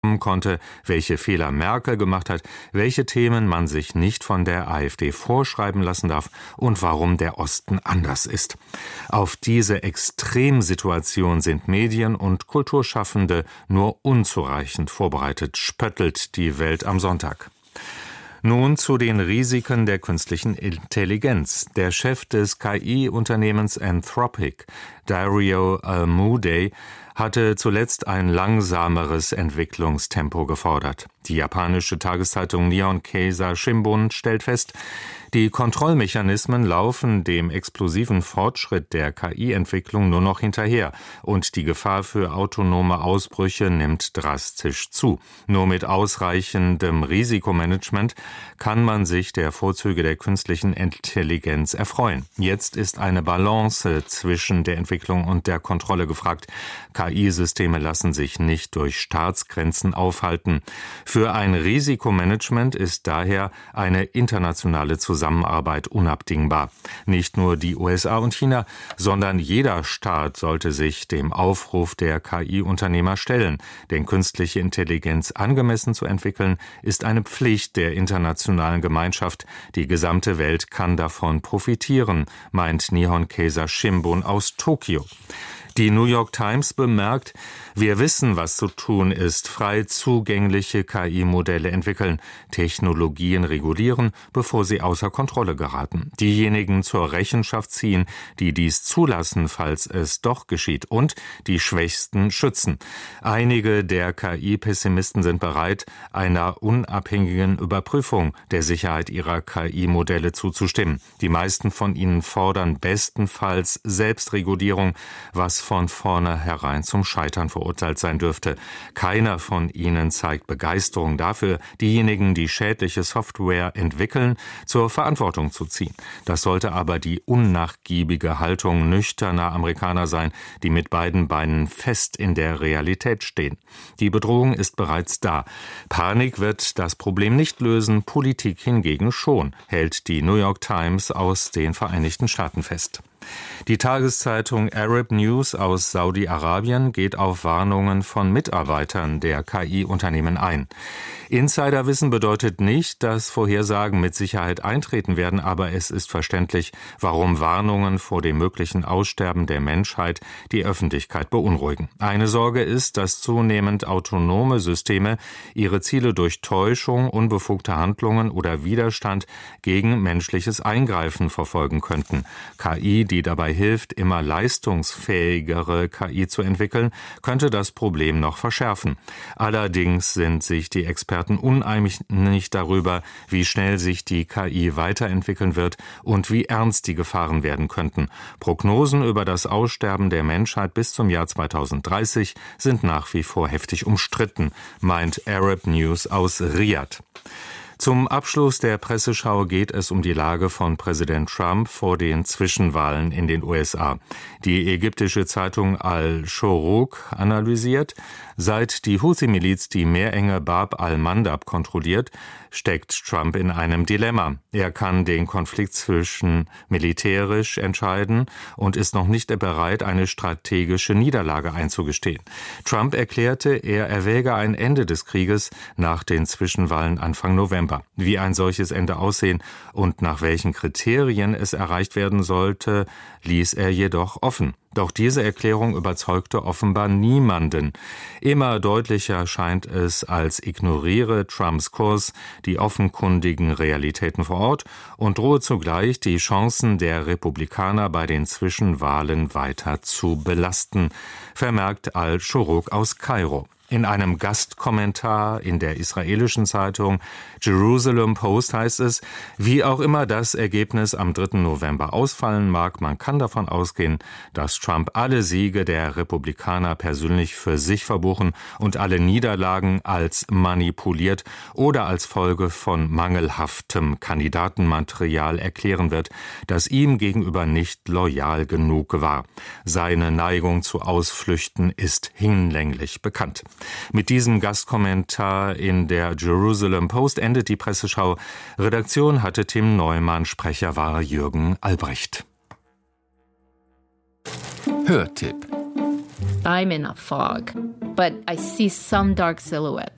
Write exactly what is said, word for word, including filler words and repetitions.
konnte, welche Fehler Merkel gemacht hat, welche Themen man sich nicht von der AfD vorschreiben lassen darf und warum der Osten anders ist. Auf diese Extremsituation sind Medien und Kulturschaffende nur unzureichend vorbereitet, spöttelt die Welt am Sonntag. Nun zu den Risiken der künstlichen Intelligenz. Der Chef des K I-Unternehmens Anthropic, Dario Amodei, hatte zuletzt ein langsameres Entwicklungstempo gefordert. Die japanische Tageszeitung Nihon Keizai Shimbun stellt fest, die Kontrollmechanismen laufen dem explosiven Fortschritt der K I-Entwicklung nur noch hinterher und die Gefahr für autonome Ausbrüche nimmt drastisch zu. Nur mit ausreichendem Risikomanagement kann man sich der Vorzüge der künstlichen Intelligenz erfreuen. Jetzt ist eine Balance zwischen der Entwicklung und der Kontrolle gefragt. K I-Systeme lassen sich nicht durch Staatsgrenzen aufhalten. Für ein Risikomanagement ist daher eine internationale Zusammenarbeit unabdingbar. Nicht nur die U S A und China, sondern jeder Staat sollte sich dem Aufruf der K I-Unternehmer stellen. Denn künstliche Intelligenz angemessen zu entwickeln, ist eine Pflicht der internationalen Gemeinschaft. Die gesamte Welt kann davon profitieren, meint Nihon Keizai Shimbun aus Tokio. Die New York Times bemerkt, wir wissen, was zu tun ist, frei zugängliche K I-Modelle entwickeln, Technologien regulieren, bevor sie außer Kontrolle geraten, diejenigen zur Rechenschaft ziehen, die dies zulassen, falls es doch geschieht, und die Schwächsten schützen. Einige der K I-Pessimisten sind bereit, einer unabhängigen Überprüfung der Sicherheit ihrer K I-Modelle zuzustimmen. Die meisten von ihnen fordern bestenfalls Selbstregulierung, was von vornherein zum Scheitern verurteilt sein dürfte. Keiner von ihnen zeigt Begeisterung dafür, diejenigen, die schädliche Software entwickeln, zur Verantwortung zu ziehen. Das sollte aber die unnachgiebige Haltung nüchterner Amerikaner sein, die mit beiden Beinen fest in der Realität stehen. Die Bedrohung ist bereits da. Panik wird das Problem nicht lösen, Politik hingegen schon, hält die New York Times aus den Vereinigten Staaten fest. Die Tageszeitung Arab News aus Saudi-Arabien geht auf Warnungen von Mitarbeitern der K I-Unternehmen ein. Insiderwissen bedeutet nicht, dass Vorhersagen mit Sicherheit eintreten werden, aber es ist verständlich, warum Warnungen vor dem möglichen Aussterben der Menschheit die Öffentlichkeit beunruhigen. Eine Sorge ist, dass zunehmend autonome Systeme ihre Ziele durch Täuschung, unbefugte Handlungen oder Widerstand gegen menschliches Eingreifen verfolgen könnten. K I, die dabei hilft, immer leistungsfähigere K I zu entwickeln, könnte das Problem noch verschärfen. Allerdings sind sich die Experten uneinig darüber, wie schnell sich die K I weiterentwickeln wird und wie ernst die Gefahren werden könnten. Prognosen über das Aussterben der Menschheit bis zum Jahr zweitausenddreißig sind nach wie vor heftig umstritten, meint Arab News aus Riad. Zum Abschluss der Presseschau geht es um die Lage von Präsident Trump vor den Zwischenwahlen in den U S A. Die ägyptische Zeitung Al-Shuruq analysiert, seit die Houthi-Miliz die Meerenge Bab al-Mandab kontrolliert, steckt Trump in einem Dilemma. Er kann den Konflikt zwischen militärisch entscheiden und ist noch nicht bereit, eine strategische Niederlage einzugestehen. Trump erklärte, er erwäge ein Ende des Krieges nach den Zwischenwahlen Anfang November. Wie ein solches Ende aussehen und nach welchen Kriterien es erreicht werden sollte, ließ er jedoch offen. Doch diese Erklärung überzeugte offenbar niemanden. Immer deutlicher scheint es, als ignoriere Trumps Kurs die offenkundigen Realitäten vor Ort und drohe zugleich, die Chancen der Republikaner bei den Zwischenwahlen weiter zu belasten, vermerkt Al-Shuruq aus Kairo. In einem Gastkommentar in der israelischen Zeitung Jerusalem Post heißt es, wie auch immer das Ergebnis am dritten November ausfallen mag, man kann davon ausgehen, dass Trump alle Siege der Republikaner persönlich für sich verbuchen und alle Niederlagen als manipuliert oder als Folge von mangelhaftem Kandidatenmaterial erklären wird, das ihm gegenüber nicht loyal genug war. Seine Neigung zu Ausflüchten ist hinlänglich bekannt. Mit diesem Gastkommentar in der Jerusalem Post endet die Presseschau. Redaktion hatte Tim Neumann, Sprecher war Jürgen Albrecht. Hörtipp. I'm in a fog, but I see some dark silhouettes.